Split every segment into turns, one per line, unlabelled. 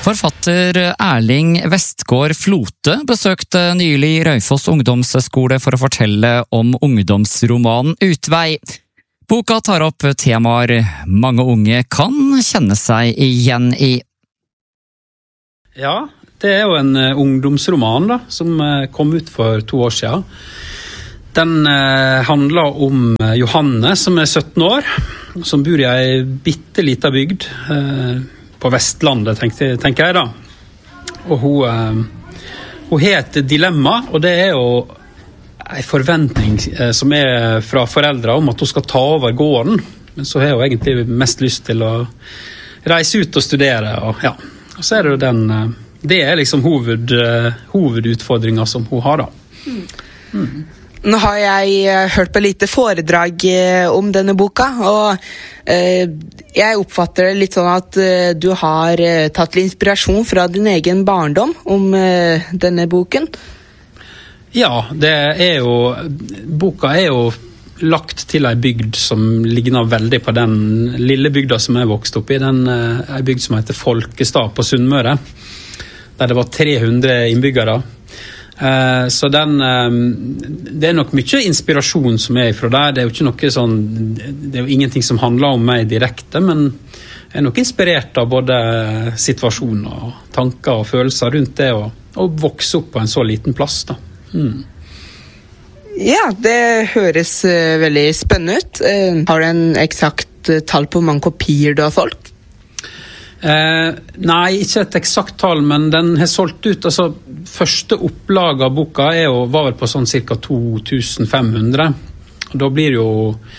Forfatter Erling Westgård Flote besøkte nylig Raufoss ungdomsskole for å fortelle om ungdomsromanen Utvei. Boka tar opp temaer mange unge kan kjenne seg igjen i.
Ja, det er jo en ungdomsroman da, som kom ut for 2 år siden. Den handler om Johanne, som er 17 år, som bor i en bittelita bygd på Vestlandet, tenker jeg da. Og hun har et dilemma, og det er jo en forventning som er fra foreldre om at hun skal ta over gården. Men så har hun egentlig mest lyst til å reise ut og studere. Og så er det jo det er liksom hovedutfordringen som hun har da.
Nå har jeg hørt på lite foredrag om denne boka, og jeg oppfatter det litt sånn at du har tatt inspirasjon fra din egen barndom om denne boken.
Ja, boka er jo lagt til en bygd som ligner veldig på den lille bygda som jeg vokste opp i. En bygd som heter Folkestad på Sunnmøre, der det var 300 innbyggere. Så det er nok mye inspirasjon som er ifra der. Det er jo ikke noe sånn, det er jo ingenting som handler om meg direkte, men jeg er nok inspirert av både situasjoner og tanker og følelser rundt det å vokse opp på en så liten plass da.
Ja, det høres veldig spennende ut. Har du en eksakt tall på hvor mange kopier du har solgt?
Nei, ikke et eksakt tall, men den har solgt ut, altså første opplag av boka var vel på sånn cirka 2500, og da blir jo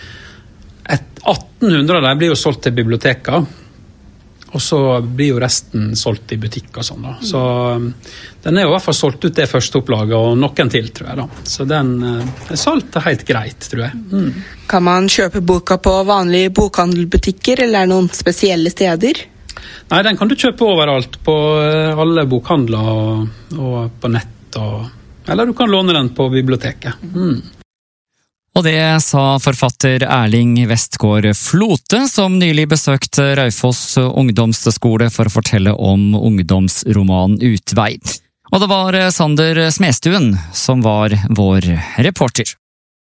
1800 av dem blir jo solgt til biblioteket, og så blir jo resten solgt i butikk og sånn da. Så den er jo i hvert fall solgt ut det første opplaget, og noen til, tror jeg da. Så den er solgt helt greit, tror jeg.
Kan man kjøpe boka på vanlige bokhandelbutikker, eller er det noen spesielle steder?
Nei, den kan du kjøpe overalt, på alle bokhandler og på nett, eller du kan låne den på biblioteket.
Og det sa forfatter Erling Westgård Flote, som nylig besøkte Raufoss ungdomsskole for å fortelle om ungdomsromanen Utvei. Og det var Sander Smestuen som var vår reporter.